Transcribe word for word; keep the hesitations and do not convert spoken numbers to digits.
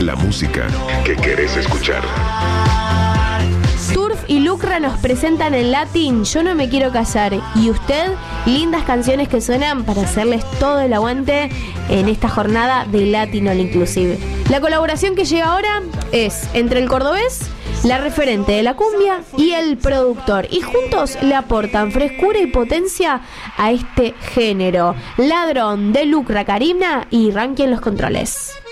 la música que querés escuchar. Turf y Lucra nos presentan en Latin Yo no me quiero casar. Y usted, lindas canciones que suenan para hacerles todo el aguante en esta jornada de Latin All Inclusive. La colaboración que llega ahora es entre el cordobés, la referente de la cumbia y el productor. Y juntos le aportan frescura y potencia a este género. Ladrón de Lucra, Karina y Ranky en los controles.